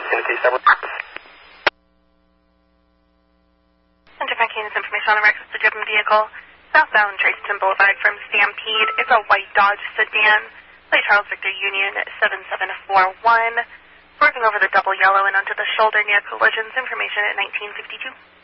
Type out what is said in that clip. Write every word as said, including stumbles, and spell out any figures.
vicinity. Several. Central Kansas information on the wreck of the driven vehicle. Southbound Traceton Boulevard from Stampede. It's a white Dodge sedan. Lake Charles Victor Union seven seven four one. Swerving over the double yellow and onto the shoulder near collisions. Information at nineteen fifty-two.